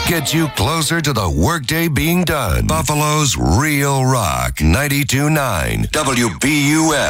gets you closer to the workday being done. Buffalo's Real Rock 92.9 WBUF.